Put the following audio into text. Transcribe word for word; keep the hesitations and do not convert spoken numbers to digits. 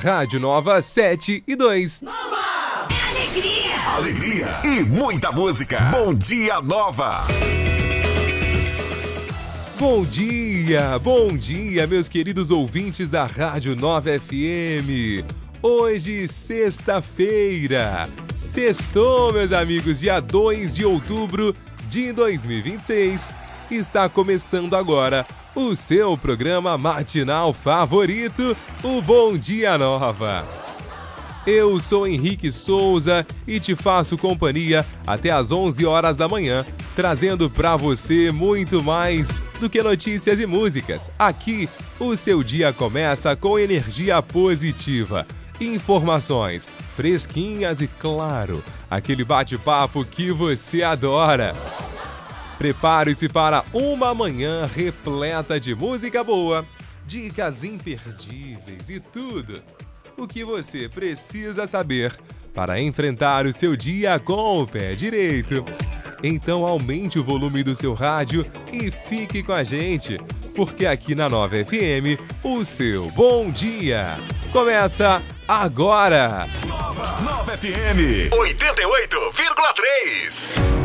Rádio Nova sete e dois. Nova! É alegria! Alegria e muita música. Bom dia, Nova! Bom dia, bom dia, meus queridos ouvintes da Rádio Nova F M. Hoje, sexta-feira. Sextou, meus amigos, dia dois de outubro de dois mil e vinte e seis. Está começando agora o seu programa matinal favorito, o Bom Dia Nova. Eu sou Henrique Souza e te faço companhia até às onze horas da manhã, trazendo para você muito mais do que notícias e músicas. Aqui, o seu dia começa com energia positiva, informações fresquinhas e, claro, aquele bate-papo que você adora. Prepare-se para uma manhã repleta de música boa, dicas imperdíveis e tudo o que você precisa saber para enfrentar o seu dia com o pé direito. Então aumente o volume do seu rádio e fique com a gente, porque aqui na Nova F M, o seu bom dia começa agora! Nova, Nova F M oitenta e oito vírgula três.